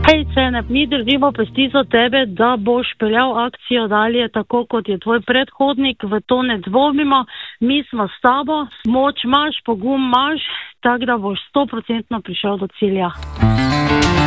Hej, Cenep, mi držimo pesti za tebe, da boš peljal akcijo dalje tako, kot je tvoj predhodnik, v to ne dvomimo. Mi smo s tabo, moč imaš, pogum imaš, tako da boš 100% prišel do cilja.